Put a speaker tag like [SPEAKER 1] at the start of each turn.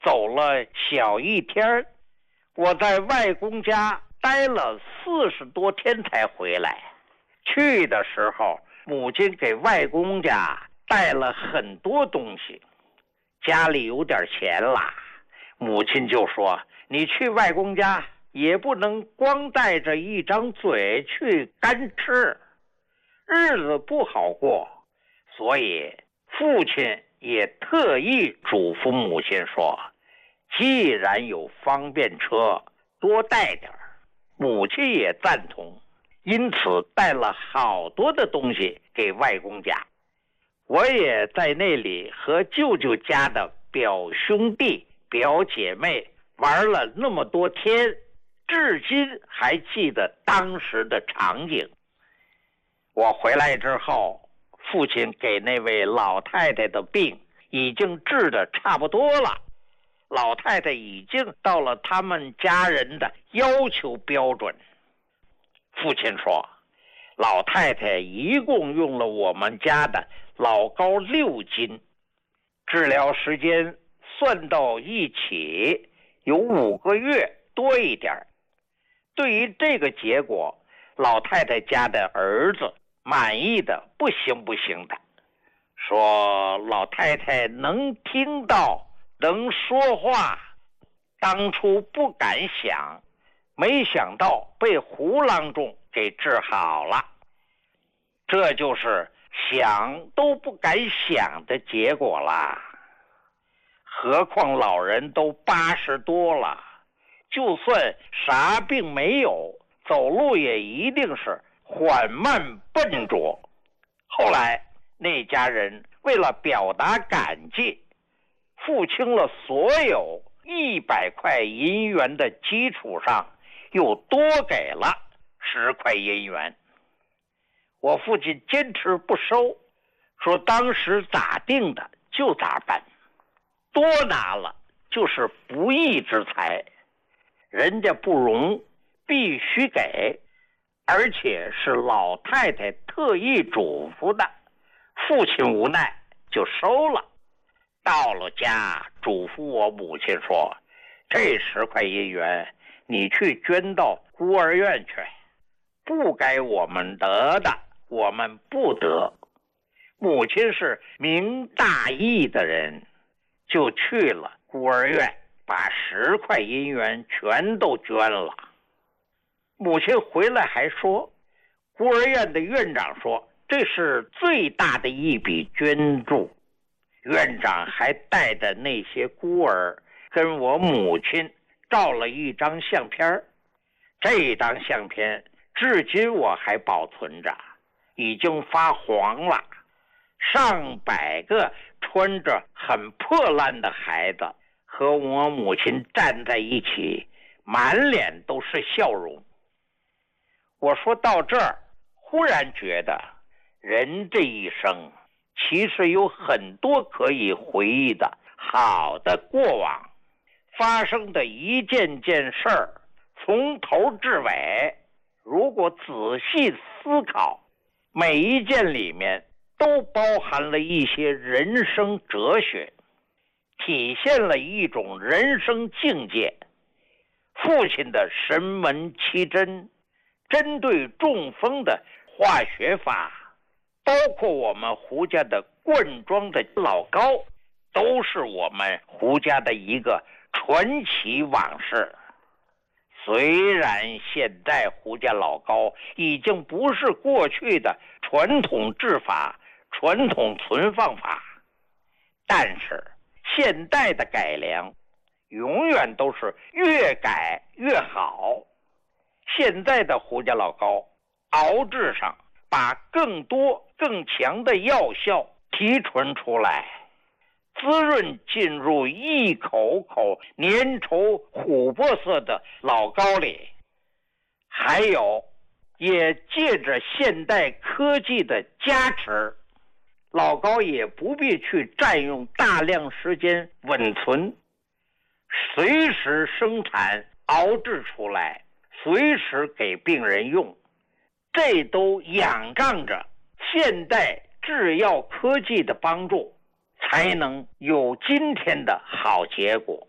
[SPEAKER 1] 走了小一天，我在外公家待了40多天才回来。去的时候，母亲给外公家带了很多东西，家里有点钱啦，母亲就说：“你去外公家也不能光带着一张嘴去干吃，日子不好过。”所以父亲也特意嘱咐母亲说：“既然有方便车，多带点儿。”母亲也赞同，因此带了好多的东西给外公家。我也在那里和舅舅家的表兄弟表姐妹玩了那么多天，至今还记得当时的场景。我回来之后，父亲给那位老太太的病已经治得差不多了，老太太已经到了他们家人的要求标准。父亲说，老太太一共用了我们家的老膏6斤，治疗时间算到一起有5个月多一点。对于这个结果，老太太家的儿子满意的不行的，说老太太能听到能说话，当初不敢想，没想到被胡郎中给治好了。这就是想都不敢想的结果啦。何况老人都80多了，就算啥病没有，走路也一定是缓慢笨拙。后来那家人为了表达感激，付清了所有100块银元的基础上，又多给了10块银元。我父亲坚持不收，说当时咋定的就咋办，多拿了就是不义之财，人家不容，必须给，而且是老太太特意嘱咐的。父亲无奈就收了。到了家，嘱咐我母亲说，这10块银元你去捐到孤儿院去，不该我们得的我们不得。母亲是明大义的人，就去了孤儿院，把10块银元全都捐了。母亲回来还说，孤儿院的院长说这是最大的一笔捐助。院长还带着那些孤儿跟我母亲照了一张相片，这张相片至今我还保存着，已经发黄了。上百个穿着很破烂的孩子和我母亲站在一起，满脸都是笑容。我说到这儿，忽然觉得人这一生其实有很多可以回忆的好的过往，发生的一件件事儿，从头至尾，如果仔细思考，每一件里面都包含了一些人生哲学，体现了一种人生境界。父亲的神门奇珍，针对中风的化学法，包括我们胡家的灌装的老膏，都是我们胡家的一个传奇往事。虽然现在胡家老膏已经不是过去的传统制法、传统存放法，但是现代的改良永远都是越改越好。现在的胡家老膏熬制上把更多更强的药效提纯出来，滋润进入一口口粘稠琥珀色的老膏里。还有也借着现代科技的加持，老膏也不必去占用大量时间稳存，随时生产熬制出来，随时给病人用。这都仰仗着现代制药科技的帮助，才能有今天的好结果。